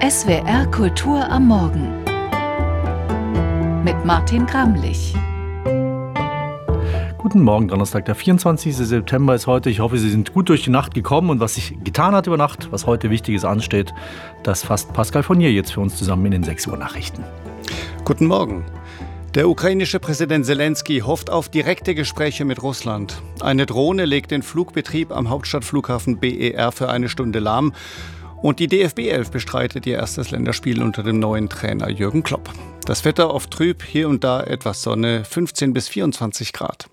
SWR Kultur am Morgen mit Martin Gramlich. Guten Morgen, Donnerstag, der 24. September ist heute. Ich hoffe, Sie sind gut durch die Nacht gekommen und was sich getan hat über Nacht, was heute Wichtiges ansteht, das fasst Pascal Fournier jetzt für uns zusammen in den 6 Uhr Nachrichten. Guten Morgen. Der ukrainische Präsident Zelensky hofft auf direkte Gespräche mit Russland. Eine Drohne legt den Flugbetrieb am Hauptstadtflughafen BER für eine Stunde lahm. Und die DFB 11 bestreitet ihr erstes Länderspiel unter dem neuen Trainer Jürgen Klopp. Das Wetter oft trüb, hier und da etwas Sonne, 15 bis 24 Grad.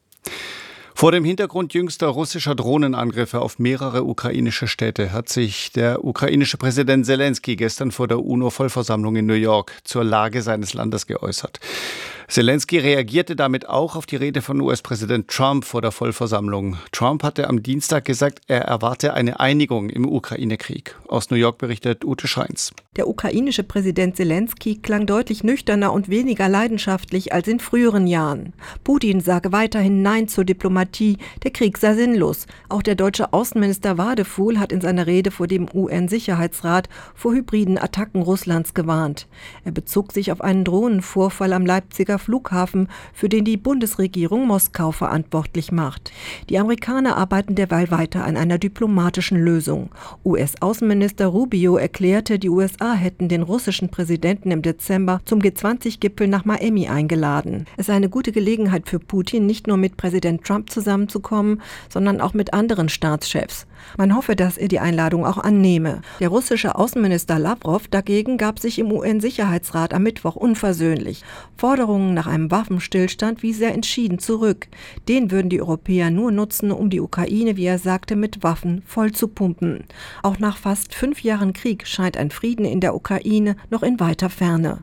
Vor dem Hintergrund jüngster russischer Drohnenangriffe auf mehrere ukrainische Städte hat sich der ukrainische Präsident Zelensky gestern vor der UNO-Vollversammlung in New York zur Lage seines Landes geäußert. Zelensky reagierte damit auch auf die Rede von US-Präsident Trump vor der Vollversammlung. Trump hatte am Dienstag gesagt, er erwarte eine Einigung im Ukraine-Krieg. Aus New York berichtet Ute Schreins. Der ukrainische Präsident Zelensky klang deutlich nüchterner und weniger leidenschaftlich als in früheren Jahren. Putin sage weiterhin Nein zur Diplomatie, der Krieg sei sinnlos. Auch der deutsche Außenminister Wadefuhl hat in seiner Rede vor dem UN-Sicherheitsrat vor hybriden Attacken Russlands gewarnt. Er bezog sich auf einen Drohnenvorfall am Leipziger Flughafen, für den die Bundesregierung Moskau verantwortlich macht. Die Amerikaner arbeiten derweil weiter an einer diplomatischen Lösung. US-Außenminister Rubio erklärte, die USA hätten den russischen Präsidenten im Dezember zum G20-Gipfel nach Miami eingeladen. Es sei eine gute Gelegenheit für Putin, nicht nur mit Präsident Trump zusammenzukommen, sondern auch mit anderen Staatschefs. Man hoffe, dass er die Einladung auch annehme. Der russische Außenminister Lavrov dagegen gab sich im UN-Sicherheitsrat am Mittwoch unversöhnlich. Forderungen nach einem Waffenstillstand wies er entschieden zurück. Den würden die Europäer nur nutzen, um die Ukraine, wie er sagte, mit Waffen voll zu pumpen. Auch nach fast 5 Jahren Krieg scheint ein Frieden in der Ukraine noch in weiter Ferne.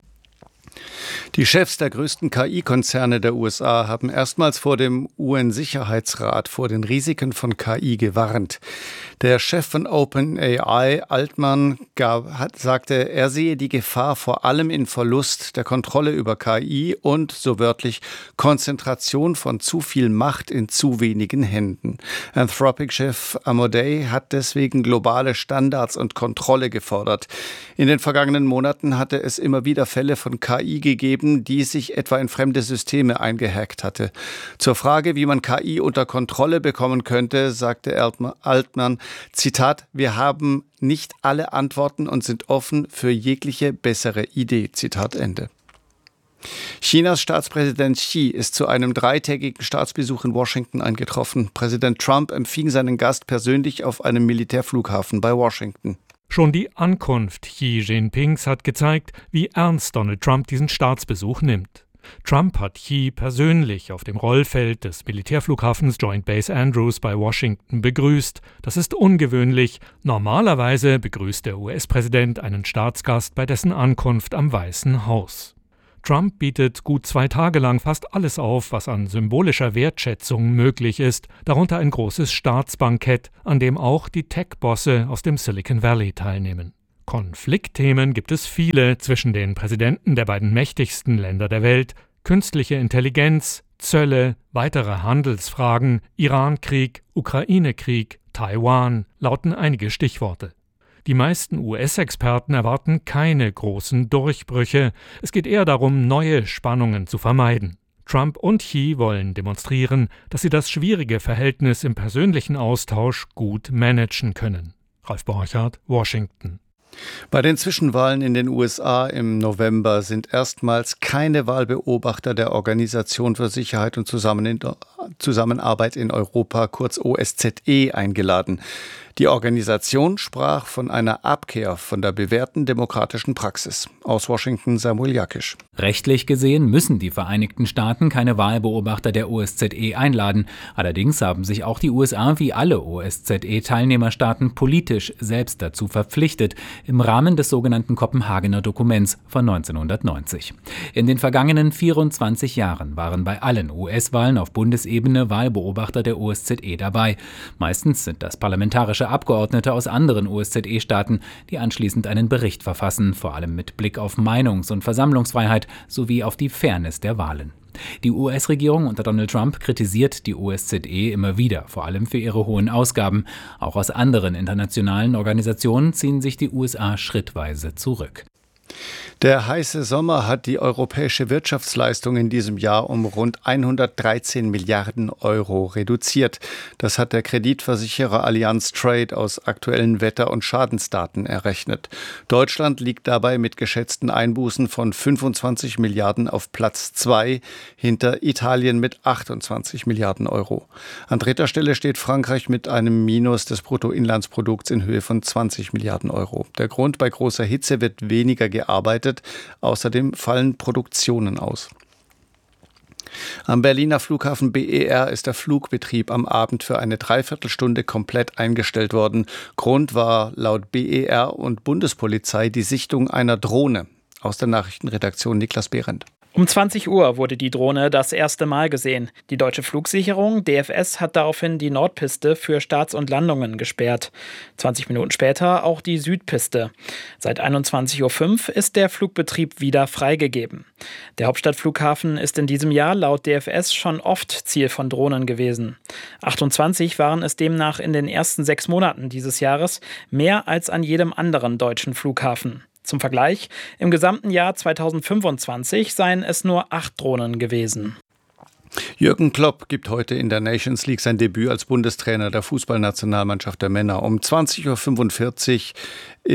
Die Chefs der größten KI-Konzerne der USA haben erstmals vor dem UN-Sicherheitsrat vor den Risiken von KI gewarnt. Der Chef von OpenAI, Altman, sagte, er sehe die Gefahr vor allem in Verlust der Kontrolle über KI und, so wörtlich, Konzentration von zu viel Macht in zu wenigen Händen. Anthropic-Chef Amodei hat deswegen globale Standards und Kontrolle gefordert. In den vergangenen Monaten hatte es immer wieder Fälle von KI gegeben, die sich etwa in fremde Systeme eingehackt hatte. Zur Frage, wie man KI unter Kontrolle bekommen könnte, sagte Altman, Zitat, wir haben nicht alle Antworten und sind offen für jegliche bessere Idee. Zitat Ende. Chinas Staatspräsident Xi ist zu einem 3-tägigen Staatsbesuch in Washington eingetroffen. Präsident Trump empfing seinen Gast persönlich auf einem Militärflughafen bei Washington. Schon die Ankunft Xi Jinpings hat gezeigt, wie ernst Donald Trump diesen Staatsbesuch nimmt. Trump hat Xi persönlich auf dem Rollfeld des Militärflughafens Joint Base Andrews bei Washington begrüßt. Das ist ungewöhnlich. Normalerweise begrüßt der US-Präsident einen Staatsgast bei dessen Ankunft am Weißen Haus. Trump bietet gut 2 Tage lang fast alles auf, was an symbolischer Wertschätzung möglich ist, darunter ein großes Staatsbankett, an dem auch die Tech-Bosse aus dem Silicon Valley teilnehmen. Konfliktthemen gibt es viele zwischen den Präsidenten der beiden mächtigsten Länder der Welt: künstliche Intelligenz, Zölle, weitere Handelsfragen, Iran-Krieg, Ukraine-Krieg, Taiwan lauten einige Stichworte. Die meisten US-Experten erwarten keine großen Durchbrüche. Es geht eher darum, neue Spannungen zu vermeiden. Trump und Xi wollen demonstrieren, dass sie das schwierige Verhältnis im persönlichen Austausch gut managen können. Ralf Borchardt, Washington. Bei den Zwischenwahlen in den USA im November sind erstmals keine Wahlbeobachter der Organisation für Sicherheit und Zusammenarbeit in Europa, kurz OSZE, eingeladen. Die Organisation sprach von einer Abkehr von der bewährten demokratischen Praxis. Aus Washington Samuel Jakisch. Rechtlich gesehen müssen die Vereinigten Staaten keine Wahlbeobachter der OSZE einladen. Allerdings haben sich auch die USA wie alle OSZE-Teilnehmerstaaten politisch selbst dazu verpflichtet, im Rahmen des sogenannten Kopenhagener Dokuments von 1990. In den vergangenen 24 Jahren waren bei allen US-Wahlen auf Bundesebene Wahlbeobachter der OSZE dabei. Meistens sind das parlamentarische Abgeordnete aus anderen OSZE-Staaten, die anschließend einen Bericht verfassen, vor allem mit Blick auf Meinungs- und Versammlungsfreiheit sowie auf die Fairness der Wahlen. Die US-Regierung unter Donald Trump kritisiert die OSZE immer wieder, vor allem für ihre hohen Ausgaben. Auch aus anderen internationalen Organisationen ziehen sich die USA schrittweise zurück. Der heiße Sommer hat die europäische Wirtschaftsleistung in diesem Jahr um rund 113 Milliarden Euro reduziert. Das hat der Kreditversicherer Allianz Trade aus aktuellen Wetter- und Schadensdaten errechnet. Deutschland liegt dabei mit geschätzten Einbußen von 25 Milliarden auf Platz 2, hinter Italien mit 28 Milliarden Euro. An dritter Stelle steht Frankreich mit einem Minus des Bruttoinlandsprodukts in Höhe von 20 Milliarden Euro. Der Grund: bei großer Hitze wird weniger gearbeitet. Außerdem fallen Produktionen aus. Am Berliner Flughafen BER ist der Flugbetrieb am Abend für eine Dreiviertelstunde komplett eingestellt worden. Grund war laut BER und Bundespolizei die Sichtung einer Drohne. Aus der Nachrichtenredaktion Niklas Behrendt. Um 20 Uhr wurde die Drohne das erste Mal gesehen. Die Deutsche Flugsicherung, DFS, hat daraufhin die Nordpiste für Starts und Landungen gesperrt. 20 Minuten später auch die Südpiste. Seit 21.05 Uhr ist der Flugbetrieb wieder freigegeben. Der Hauptstadtflughafen ist in diesem Jahr laut DFS schon oft Ziel von Drohnen gewesen. 28 waren es demnach in den ersten 6 Monaten dieses Jahres, mehr als an jedem anderen deutschen Flughafen. Zum Vergleich, im gesamten Jahr 2025 seien es nur 8 Drohnen gewesen. Jürgen Klopp gibt heute in der Nations League sein Debüt als Bundestrainer der Fußballnationalmannschaft der Männer. Um 20.45 Uhr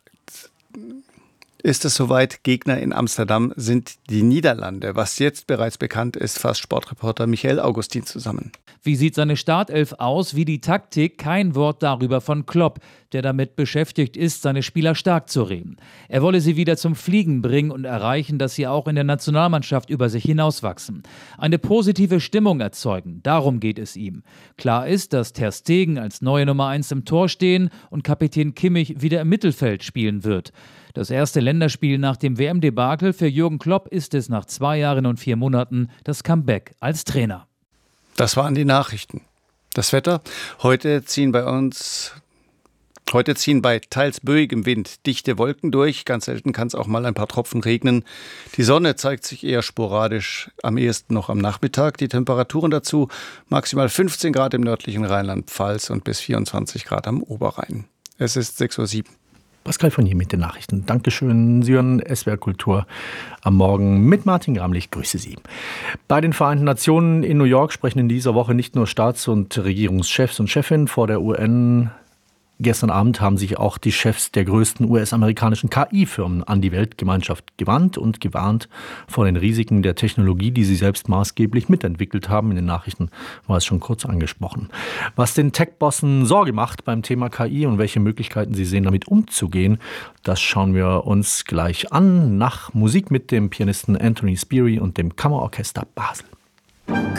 ist es soweit. Gegner in Amsterdam sind die Niederlande. Was jetzt bereits bekannt ist, fasst Sportreporter Michael Augustin zusammen. Wie sieht seine Startelf aus, wie die Taktik? Kein Wort darüber von Klopp, der damit beschäftigt ist, seine Spieler stark zu reden. Er wolle sie wieder zum Fliegen bringen und erreichen, dass sie auch in der Nationalmannschaft über sich hinauswachsen. Eine positive Stimmung erzeugen, darum geht es ihm. Klar ist, dass Ter Stegen als neue Nummer 1 im Tor stehen und Kapitän Kimmich wieder im Mittelfeld spielen wird. Das erste Länderspiel nach dem WM-Debakel für Jürgen Klopp ist es nach 2 Jahren und 4 Monaten das Comeback als Trainer. Das waren die Nachrichten. Das Wetter: Heute ziehen bei teils böigem Wind dichte Wolken durch. Ganz selten kann es auch mal ein paar Tropfen regnen. Die Sonne zeigt sich eher sporadisch, am ehesten noch am Nachmittag. Die Temperaturen dazu: maximal 15 Grad im nördlichen Rheinland-Pfalz und bis 24 Grad am Oberrhein. Es ist 6.07 Uhr. Pascal von hier mit den Nachrichten. Dankeschön. Sie hören SWR Kultur am Morgen mit Martin Gramlich. Grüße Sie. Bei den Vereinten Nationen in New York sprechen in dieser Woche nicht nur Staats- und Regierungschefs und Chefinnen vor der UN. Gestern Abend haben sich auch die Chefs der größten US-amerikanischen KI-Firmen an die Weltgemeinschaft gewandt und gewarnt vor den Risiken der Technologie, die sie selbst maßgeblich mitentwickelt haben. In den Nachrichten war es schon kurz angesprochen. Was den Tech-Bossen Sorge macht beim Thema KI und welche Möglichkeiten sie sehen, damit umzugehen, das schauen wir uns gleich an. Nach Musik mit dem Pianisten Anthony Spiri und dem Kammerorchester Basel.